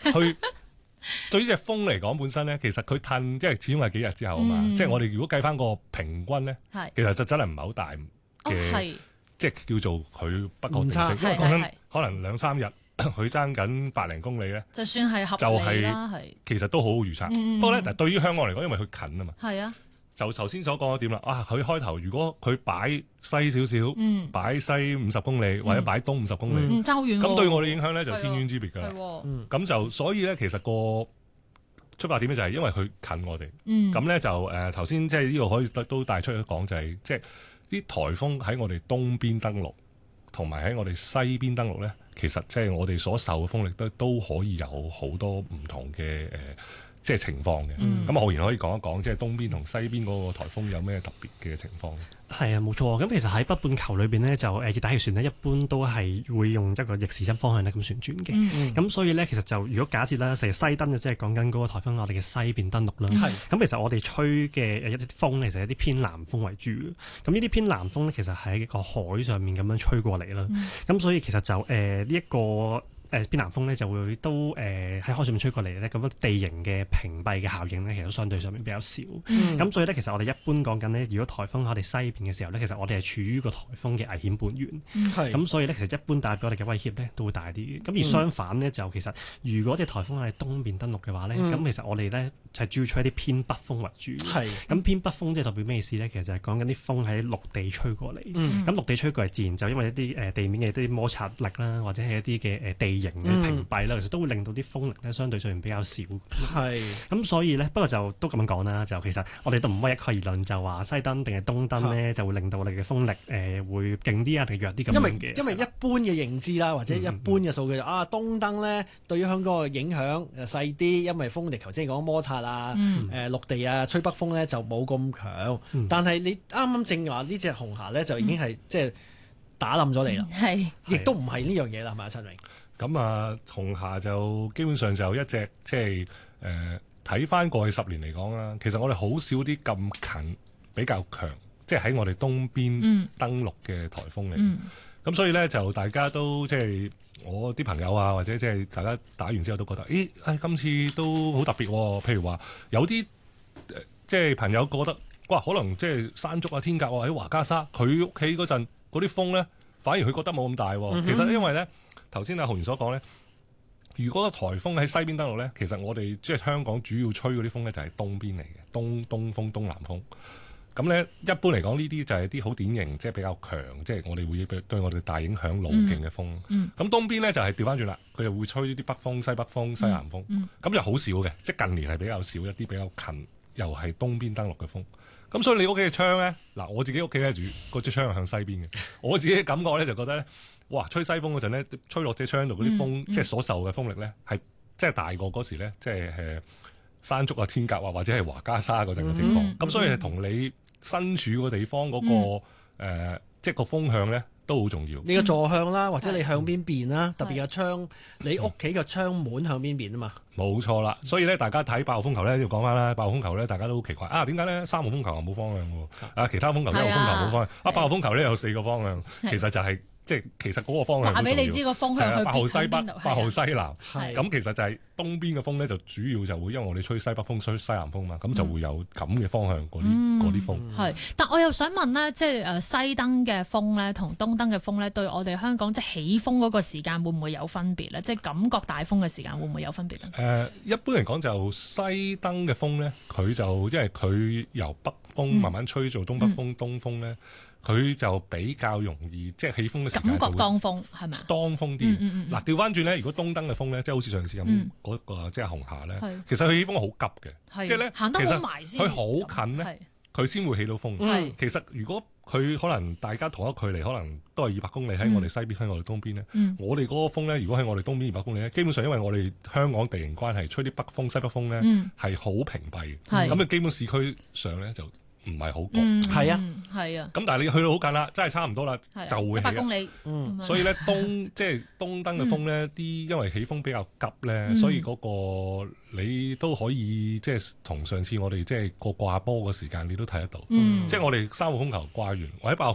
去對於隻風嚟講本身咧，其實佢褪即係始終係幾日之後啊嘛。即係我哋如果計翻個平均咧，其實就真係唔係好大嘅，即係叫做佢不確定性。因為講緊可能2-3日，佢爭緊百零公里咧， 就算係合理啦， 其實都好好預測。不過咧，但係對於香港嚟講，因為佢近啊嘛。 係啊。 就頭先所講嘅點啦，佢開頭如果佢擺西少少，擺西50公里或者擺東50公里， 爭好遠喎。 咁對我哋影響咧就天淵之別㗎啦。咁就所以咧，其實個出發點咧就係因為佢近我哋。咁咧就頭先即係呢個可以都帶出去講就係即係啲颱風喺我哋東邊登陸，同埋喺我哋西邊登陸咧，其實即係我哋所受嘅風力都可以有好多唔同嘅即係情況嘅。咁浩然可以講一講，即係東邊同西邊嗰個颱風有咩特別嘅情況？ 係啊，冇錯。咁其實喺北半球裏邊呢，就熱帶氣旋呢一般都係會用一個逆時針方向咧咁旋轉嘅。咁所以呢，其實就如果假設啦，成日西登就即係講緊嗰個颱風我哋嘅西邊登陸啦。咁其實我哋吹嘅一啲風呢，其實係一啲偏南風為主。咁呢啲偏南風呢，其實喺一個海上面咁樣吹過嚟啦。咁所以其實就呢一個偏南風咧就會都喺海上面吹過嚟咧，咁樣地形嘅屏蔽嘅效應咧，其實相對上面比較少。咁所以咧，其實我哋一般講緊呢，如果颱風喺我哋西邊嘅時候咧，其實我哋係處於個颱風嘅危險半緣。咁所以咧，其實一般帶俾我哋嘅威脅咧都會大啲。咁而相反呢，就其實如果隻颱風喺東邊登陸嘅話咧，咁其實我哋咧就係主要吹一啲偏北風為主。咁偏北風即係代表咩意思咧？其實就係講緊啲風喺陸地吹過嚟。咁陸地吹過嚟，自然就因為一啲地面嘅一啲摩擦力啦，或者係一啲嘅地形嘅屏蔽啦，其實都會令到啲風力咧相對上面比較少。咁所以咧，不過就都咁樣講啦，就其實我哋都唔可以一概而論，就話西登定係東登咧就會令到我哋嘅風力會勁啲啊定弱啲咁樣嘅。 因為一般嘅認知啦，或者一般嘅數據東登咧對於香港嘅影響細啲，因為風力頭先講摩擦啊，陸地啊吹北風咧就冇咁強。但係你啱啱正話呢隻紅霞咧就已經係即係打冧咗你啦，亦都唔係呢樣嘢啦，係咪啊，陳榮？ 咁啊，紅霞就基本上就一隻即係睇翻過去10年嚟講啦，其實我哋好少啲咁近比較強，即係喺我哋東邊登陸嘅颱風嚟。咁所以咧就大家都即係我啲朋友啊，或者即係大家打完之後都覺得，今次都好特別喎。譬如話有啲即係朋友覺得，哇，可能即係山竹啊、天鴿啊喺華嘉沙，佢屋企嗰陣嗰啲風咧，反而佢覺得冇咁大喎。其實因為咧。頭先阿浩然所講咧，如果個颱風喺西邊登陸咧，其實我哋即係香港主要吹嗰啲風咧就係東邊嚟嘅，東風、東南風。咁咧一般嚟講呢啲就係啲好典型，即係比較強，即係我哋會對我哋大影響路徑嘅風。咁東邊咧就係調翻轉啦，佢就會吹啲北風、西北風、西南風。咁就好少嘅，即係近年係比較少一啲比較近，又係東邊登陸嘅風。咁所以你屋企嘅窗咧，嗱我自己屋企咧住嗰隻窗係向西邊嘅，我自己嘅感覺咧就覺得咧。哇！吹西風嗰陣咧，吹落隻窗度嗰啲風，即係所受嘅風力咧，係即係大過嗰時咧，即係山竹啊、天鴿啊，或者係華嘉沙嗰陣嘅情況。咁所以係同你身處個地方嗰個即係個風向咧，都好重要。 你嘅坐向啦，或者你向邊邊啦，特別嘅窗，你屋企嘅窗門向邊邊啊嘛。 冇錯啦，所以咧，大家睇8號風球咧，要講翻啦。8號風球咧，大家都好奇怪啊，點解咧3號風球又冇方向喎？其他風球1號風球冇方向，8號風球咧有4個方向，其實就係。即係其實嗰個方向話俾你知個風向去邊？8 號西北、8號西南。咁其實就係東邊嘅風咧，就主要就會因為我哋吹西北風、吹西南風嘛，咁就會有咁嘅方向嗰啲風。 係，但我又想問咧，即係西登嘅風咧，同東登嘅風咧，對我哋香港即係起風嗰個時間會唔會有分別咧？即係感覺大風嘅時間會唔會有分別咧？ 一般嚟講就西登嘅風咧，佢就因為佢由北風慢慢吹做東北風、東風咧。佢就比較容易，即係起風嘅時間感覺當風係咪？當風啲。嗱調翻轉咧，如果東登嘅風咧，即係好似上次咁嗰個即係紅霞咧，其實佢起風好急嘅，即係咧行得好埋先， 佢好近咧，佢先會起到風。其實如果佢可能大家同一距離，可能都係200公里喺我哋西邊，喺我哋東邊咧，我哋嗰個風咧，如果喺我哋東邊200公里咧，基本上因為我哋香港地形關係，吹啲北風、西北風咧係好屏蔽嘅，咁你基本市區上咧就。唔係好焗， 係啊。 咁但係你去到好近啦，真係差唔多啦，就會起 100公里。 所以咧即係東登嘅風咧，因為起風比較急咧，所以嗰個你都可以即係同上次我哋即係個掛波嘅時間，你都睇得到。即係我哋3號風球掛完，或者8號風球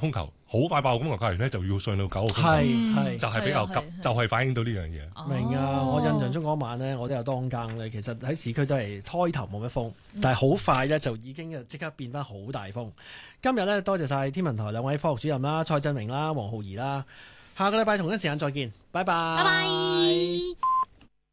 好快8號風球假期咧就要上到9號風球， 係就係比較急，就係反映到呢樣嘢。 明啊！我印象中嗰晚咧，我都有當更咧。其實喺市區都係開頭冇乜風，但係好快咧就已經即刻變翻好大風。今日咧多謝晒天文台兩位科學主任啦，蔡振榮啦、黃浩儀啦。下個禮拜同一時間再見，拜拜。 拜拜。